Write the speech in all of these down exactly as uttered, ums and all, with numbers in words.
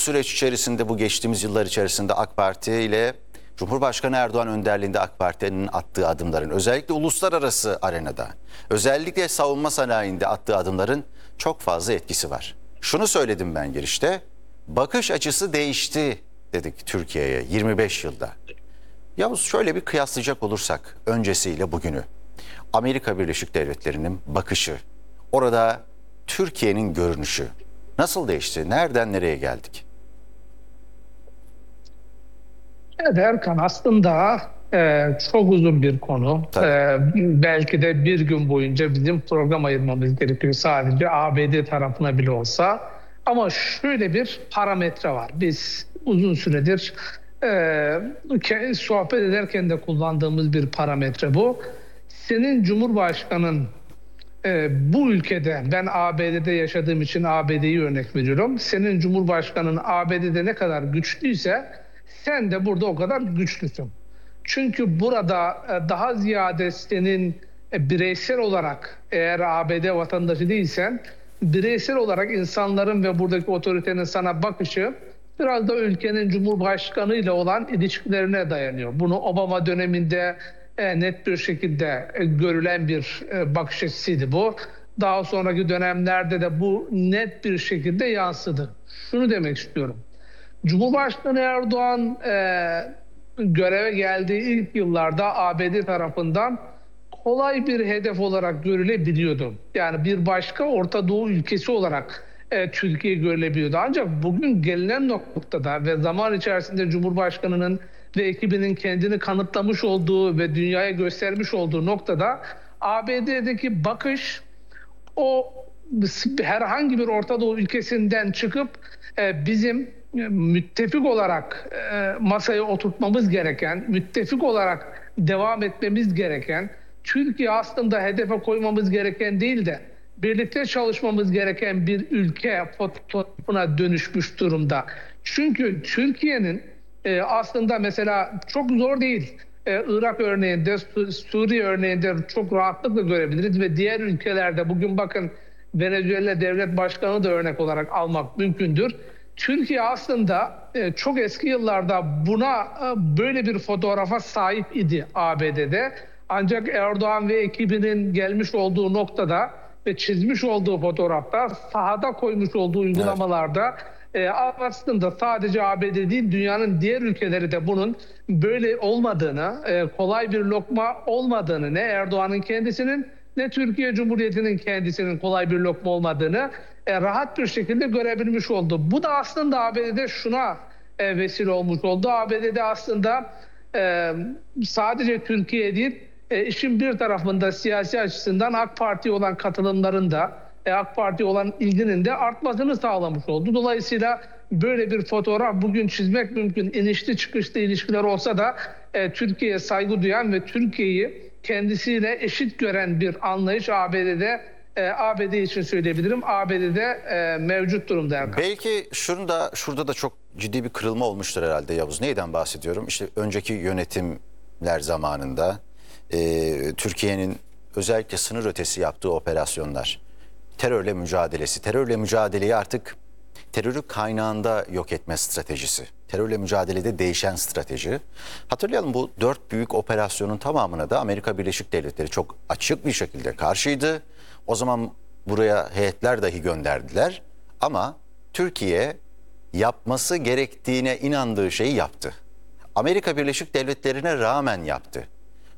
süreç içerisinde, bu geçtiğimiz yıllar içerisinde AK Parti ile Cumhurbaşkanı Erdoğan önderliğinde AK Parti'nin attığı adımların, özellikle uluslararası arenada, özellikle savunma sanayinde attığı adımların çok fazla etkisi var. Şunu söyledim ben girişte, bakış açısı değişti dedik Türkiye'ye yirmi beş yılda. Yavuz, şöyle bir kıyaslayacak olursak öncesiyle bugünü, Amerika Birleşik Devletleri'nin bakışı, orada Türkiye'nin görünüşü nasıl değişti? Nereden nereye geldik? Evet Erkan, aslında e, çok uzun bir konu. E, belki de bir gün boyunca bizim program ayırmamız gerekiyor, sadece A B D tarafına bile olsa. Ama şöyle bir parametre var. Biz uzun süredir e, sohbet ederken de kullandığımız bir parametre bu. Senin Cumhurbaşkanın e, bu ülkede, ben A B D'de yaşadığım için A B D'yi örnek veriyorum. Senin Cumhurbaşkanın A B D'de ne kadar güçlüyse sen de burada o kadar güçlüsün. Çünkü burada e, daha ziyade senin e, bireysel olarak, eğer A B D vatandaşı değilsen, bireysel olarak insanların ve buradaki otoritenin sana bakışı biraz da ülkenin Cumhurbaşkanı ile olan ilişkilerine dayanıyor. Bunu Obama döneminde e, net bir şekilde e, görülen bir e, bakış açısıydı bu. Daha sonraki dönemlerde de bu net bir şekilde yansıdı. Şunu demek istiyorum. Cumhurbaşkanı Erdoğan e, göreve geldiği ilk yıllarda A B D tarafından kolay bir hedef olarak görülebiliyordu. Yani bir başka Orta Doğu ülkesi olarak e, Türkiye görülebiliyordu. Ancak bugün gelinen noktada ve zaman içerisinde Cumhurbaşkanı'nın ve ekibinin kendini kanıtlamış olduğu ve dünyaya göstermiş olduğu noktada A B D'deki bakış, o herhangi bir Orta Doğu ülkesinden çıkıp e, bizim müttefik olarak e, masaya oturtmamız gereken, müttefik olarak devam etmemiz gereken, Türkiye aslında hedefe koymamız gereken değil de birlikte çalışmamız gereken bir ülke fotoğrafına dönüşmüş durumda. Çünkü Türkiye'nin e, aslında mesela çok zor değil. Ee, Irak örneğinde, Suriye örneğinde çok rahatlıkla görebiliriz ve diğer ülkelerde bugün bakın Venezuela devlet başkanı da örnek olarak almak mümkündür. Türkiye aslında e, çok eski yıllarda buna e, böyle bir fotoğrafa sahip idi A B D'de. Ancak Erdoğan ve ekibinin gelmiş olduğu noktada ve çizmiş olduğu fotoğrafta, sahada koymuş olduğu uygulamalarda evet. e, aslında sadece A B D değil, dünyanın diğer ülkeleri de bunun böyle olmadığını, e, kolay bir lokma olmadığını, ne Erdoğan'ın kendisinin ne Türkiye Cumhuriyeti'nin kendisinin kolay bir lokma olmadığını e, rahat bir şekilde görebilmiş oldu. Bu da aslında A B D'de şuna e, vesile olmuş oldu. A B D'de aslında e, sadece Türkiye değil, e, işin bir tarafında siyasi açısından AK Parti'ye olan katılımların da, e, AK Parti'ye olan ilginin de artmasını sağlamış oldu. Dolayısıyla böyle bir fotoğraf bugün çizmek mümkün. İnişli çıkışlı ilişkiler olsa da e, Türkiye'ye saygı duyan ve Türkiye'yi kendisiyle eşit gören bir anlayış A B D'de, e, A B D için söyleyebilirim, A B D'de e, mevcut durumda. Erkan. Belki şunu da, şurada da çok ciddi bir kırılma olmuştur herhalde Yavuz. Neyden bahsediyorum? İşte önceki yönetimler zamanında e, Türkiye'nin özellikle sınır ötesi yaptığı operasyonlar, terörle mücadelesi, terörle mücadeleyi artık terörü kaynağında yok etme stratejisi, terörle mücadelede değişen strateji. Hatırlayalım, bu dört büyük operasyonun tamamına da Amerika Birleşik Devletleri çok açık bir şekilde karşıydı. O zaman buraya heyetler dahi gönderdiler ama Türkiye yapması gerektiğine inandığı şeyi yaptı. Amerika Birleşik Devletleri'ne rağmen yaptı.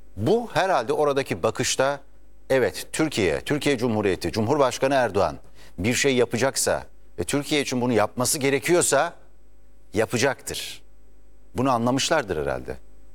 Bu herhalde oradaki bakışta, evet, Türkiye, Türkiye Cumhuriyeti, Cumhurbaşkanı Erdoğan bir şey yapacaksa ve Türkiye için bunu yapması gerekiyorsa yapacaktır. Bunu anlamışlardır herhalde.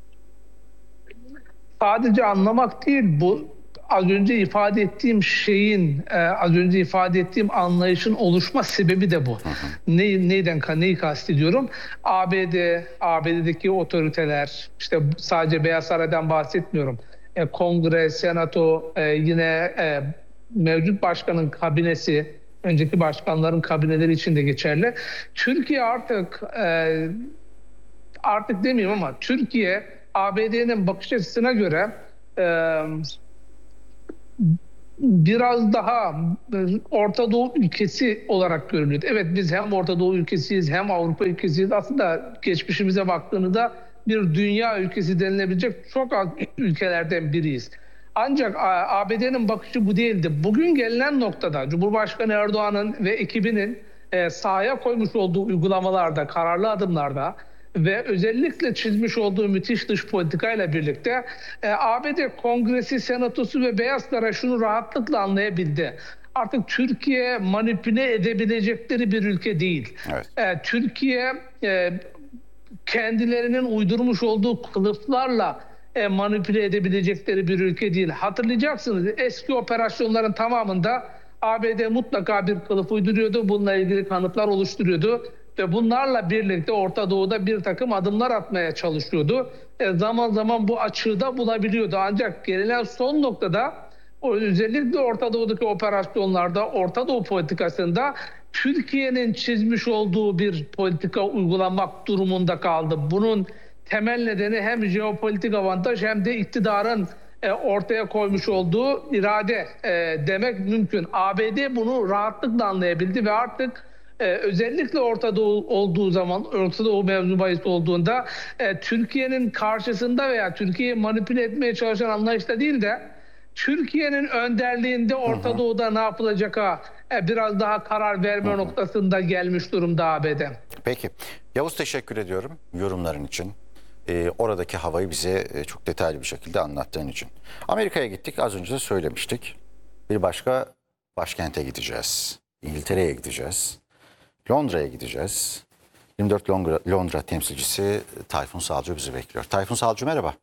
Sadece anlamak değil, bu az önce ifade ettiğim şeyin, e, az önce ifade ettiğim anlayışın oluşma sebebi de bu. Hı hı. Ne, neyden, neyi kastediyorum? A B D, A B D'deki otoriteler, işte sadece Beyaz Saray'dan bahsetmiyorum. E, Kongre, Senato, e, yine e, mevcut başkanın kabinesi, önceki başkanların kabineleri için de geçerli. Türkiye artık e, artık demeyeyim ama Türkiye A B D'nin bakış açısına göre e, biraz daha Orta Doğu ülkesi olarak görünüyordu. Evet, biz hem Orta Doğu ülkesiyiz hem Avrupa ülkesiyiz. Aslında geçmişimize baktığında bir dünya ülkesi denilebilecek çok az ülkelerden biriyiz. Ancak A B D'nin bakışı bu değildi. Bugün gelinen noktada Cumhurbaşkanı Erdoğan'ın ve ekibinin e, sahaya koymuş olduğu uygulamalarda, kararlı adımlarda ve özellikle çizmiş olduğu müthiş dış politikayla birlikte e, A B D Kongresi, Senatosu ve Beyaz Saray şunu rahatlıkla anlayabildi: artık Türkiye manipüle edebilecekleri bir ülke değil. Evet. E, Türkiye e, kendilerinin uydurmuş olduğu kılıflarla e, manipüle edebilecekleri bir ülke değil. Hatırlayacaksınız, eski operasyonların tamamında A B D mutlaka bir kılıf uyduruyordu. Bununla ilgili kanıtlar oluşturuyordu. Ve bunlarla birlikte Orta Doğu'da bir takım adımlar atmaya çalışıyordu. E, zaman zaman bu açığı da bulabiliyordu. Ancak gelinen son noktada, o özellikle Orta Doğu'daki operasyonlarda, Orta Doğu politikasında Türkiye'nin çizmiş olduğu bir politika uygulamak durumunda kaldı. Bunun temel nedeni hem jeopolitik avantaj hem de iktidarın e, ortaya koymuş olduğu irade e, demek mümkün. A B D bunu rahatlıkla anlayabildi ve artık e, özellikle Orta Doğu olduğu zaman, Orta Doğu mevzu bahis olduğunda e, Türkiye'nin karşısında veya Türkiye'yi manipüle etmeye çalışan anlayışta değil de Türkiye'nin önderliğinde Orta hı hı. Doğu'da ne yapılacağı e, biraz daha karar verme hı hı. noktasında gelmiş durumda A B D. Peki. Yavuz, teşekkür ediyorum yorumların için. Ee, oradaki havayı bize e, çok detaylı bir şekilde anlattığın için. Amerika'ya gittik, az önce de söylemiştik. Bir başka başkente gideceğiz. İngiltere'ye gideceğiz. Londra'ya gideceğiz. yirmi dört Londra, Londra temsilcisi Tayfun Salcu bizi bekliyor. Tayfun Salcu, merhaba.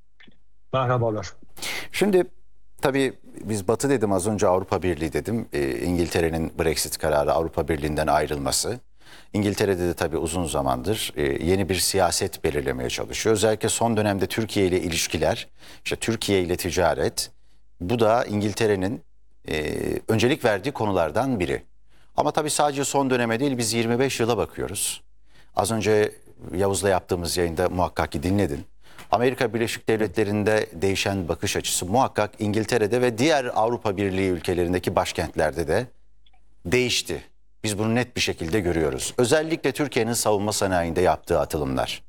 Merhabalar. Şimdi tabii biz Batı dedim, az önce Avrupa Birliği dedim. Ee, İngiltere'nin Brexit kararı, Avrupa Birliği'nden ayrılması. İngiltere'de de tabii uzun zamandır e, yeni bir siyaset belirlemeye çalışıyor. Özellikle son dönemde Türkiye ile ilişkiler, işte Türkiye ile ticaret, bu da İngiltere'nin e, öncelik verdiği konulardan biri. Ama tabii sadece son döneme değil, biz yirmi beş yıla bakıyoruz. Az önce Yavuz'la yaptığımız yayında muhakkak ki dinledin. Amerika Birleşik Devletleri'nde değişen bakış açısı muhakkak İngiltere'de ve diğer Avrupa Birliği ülkelerindeki başkentlerde de değişti. Biz bunu net bir şekilde görüyoruz. Özellikle Türkiye'nin savunma sanayinde yaptığı atılımlar.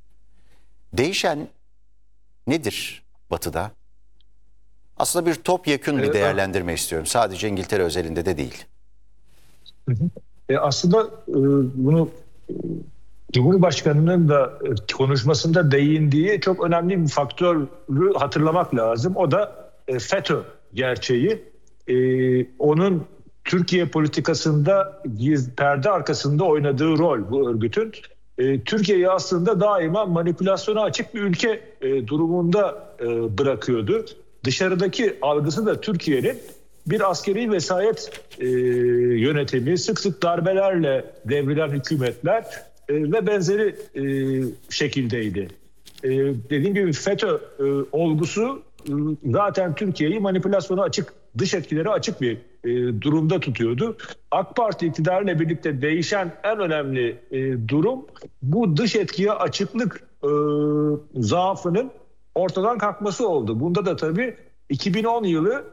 Değişen nedir Batı'da? Aslında bir topyekün bir değerlendirme istiyorum. Sadece İngiltere özelinde de değil. E aslında e, bunu e, Cumhurbaşkanı'nın da e, konuşmasında değindiği çok önemli bir faktörü hatırlamak lazım. O da e, FETÖ gerçeği. E, onun Türkiye politikasında giz, perde arkasında oynadığı rol bu örgütün. E, Türkiye'yi aslında daima manipülasyona açık bir ülke e, durumunda e, bırakıyordu. Dışarıdaki algısı da Türkiye'nin bir askeri vesayet e, yönetimi, sık sık darbelerle devrilen hükümetler e, ve benzeri e, şekildeydi. E, dediğim gibi FETÖ e, olgusu e, zaten Türkiye'yi manipülasyona açık, dış etkileri açık bir e, durumda tutuyordu. AK Parti iktidarıyla birlikte değişen en önemli e, durum bu dış etkiye açıklık e, zaafının ortadan kalkması oldu. Bunda da tabii iki bin on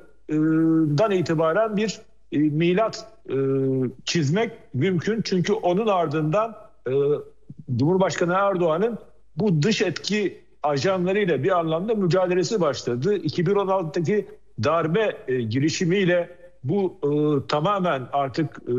yılından itibaren bir e, milat e, çizmek mümkün. Çünkü onun ardından e, Cumhurbaşkanı Erdoğan'ın bu dış etki ajanlarıyla bir anlamda mücadelesi başladı. iki bin on altıdaki darbe e, girişimiyle bu e, tamamen artık e,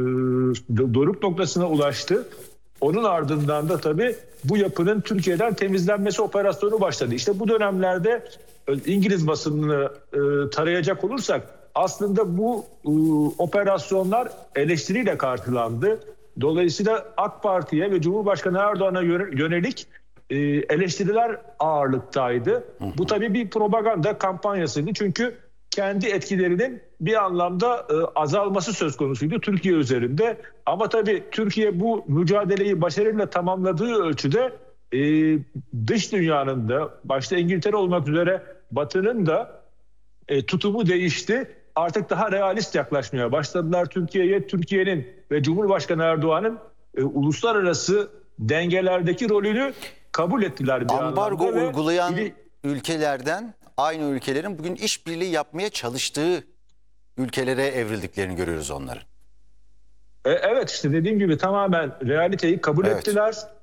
doruk noktasına ulaştı. Onun ardından da tabii bu yapının Türkiye'den temizlenmesi operasyonu başladı. İşte bu dönemlerde İngiliz basınını e, tarayacak olursak aslında bu e, operasyonlar eleştiriyle karşılandı. Dolayısıyla AK Parti'ye ve Cumhurbaşkanı Erdoğan'a yönelik e, eleştiriler ağırlıktaydı. Bu tabii bir propaganda kampanyasıydı. Çünkü kendi etkilerinin bir anlamda e, azalması söz konusuydu Türkiye üzerinde. Ama tabii Türkiye bu mücadeleyi başarıyla tamamladığı ölçüde e, dış dünyanın da başta İngiltere olmak üzere Batı'nın da e, tutumu değişti. Artık daha realist yaklaşmaya başladılar Türkiye'ye. Türkiye'nin ve Cumhurbaşkanı Erdoğan'ın e, uluslararası dengelerdeki rolünü kabul ettiler. Bir Ambargo uygulayan ve... ülkelerden aynı ülkelerin bugün işbirliği yapmaya çalıştığı ülkelere evrildiklerini görüyoruz onların. E, evet işte dediğim gibi tamamen realiteyi kabul Evet. ettiler.